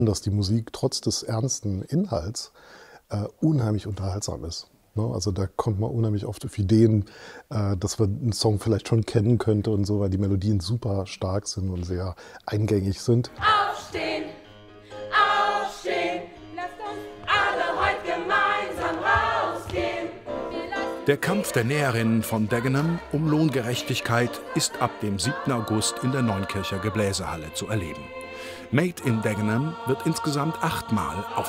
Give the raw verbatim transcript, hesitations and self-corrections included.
dass die Musik trotz des ernsten Inhalts äh, unheimlich unterhaltsam ist. Ne? Also da kommt man unheimlich oft auf Ideen, äh, dass man einen Song vielleicht schon kennen könnte und so, weil die Melodien super stark sind und sehr eingängig sind. Aufstehen, aufstehen, lasst uns alle heute gemeinsam rausgehen. Der Kampf der Näherinnen von Dagenham um Lohngerechtigkeit ist ab dem siebten August in der Neunkircher Gebläsehalle zu erleben. Made in Dagenham wird insgesamt achtmal auf